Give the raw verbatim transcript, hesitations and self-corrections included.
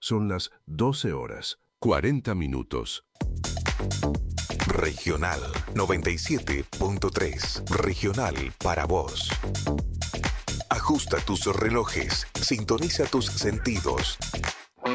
Son las doce horas, cuarenta minutos. Regional noventa y siete punto tres. Regional para vos. Ajusta tus relojes, sintoniza tus sentidos.